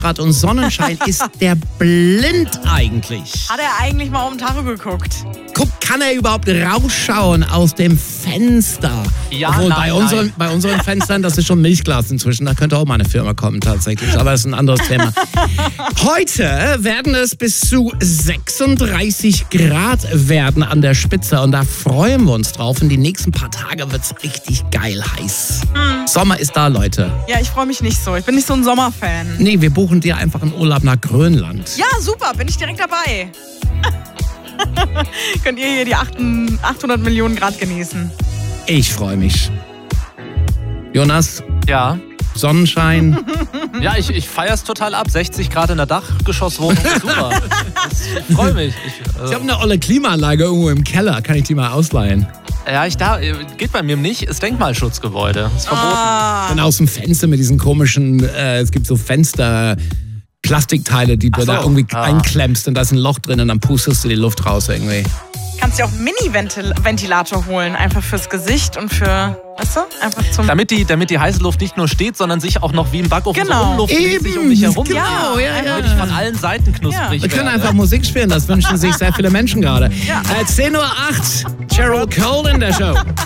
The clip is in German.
Grad und Sonnenschein. Ist der blind eigentlich? Hat er eigentlich mal um den Tacho geguckt? Kann er überhaupt rausschauen aus dem Fenster? Ja, Obwohl, nein, bei unseren Fenstern, das ist schon Milchglas inzwischen. Da könnte auch mal eine Firma kommen tatsächlich. Aber das ist ein anderes Thema. Heute werden es bis zu 36 Grad werden an der Spitze. Und da freuen wir uns drauf. In die nächsten paar Tage wird es richtig geil heiß. Sommer ist da, Leute. Ja, ich freue mich nicht so. Ich bin nicht so ein Sommerfan. Nee, wir buchen dir einfach einen Urlaub nach Grönland. Ja, super. Bin ich direkt dabei. Könnt ihr hier die 800 Millionen Grad genießen. Ich freue mich. Jonas, Ja. Sonnenschein. Ja, ich feiere es total ab. 60 Grad in der Dachgeschosswohnung. Super. Ich freue mich. Ich habe eine olle Klimaanlage irgendwo im Keller. Kann ich die mal ausleihen? Geht bei mir nicht. Ist Denkmalschutzgebäude. Ist verboten. Dann aus dem Fenster mit diesen komischen, es gibt so Fenster, Plastikteile, die du da irgendwie einklemmst und da ist ein Loch drin und dann pustest du die Luft raus irgendwie. Kannst dir auch einen Mini-Ventilator holen, einfach fürs Gesicht und für, weißt du, einfach zum... Damit die heiße Luft nicht nur steht, sondern sich auch noch wie im Backofen so Umluft sich um dich herum. Genau, ja. Damit ich von allen Seiten knusprig Wir können werde. einfach Musik spielen, das wünschen sich sehr viele Menschen gerade. 10:08 Uhr, Cheryl Cole in der Show.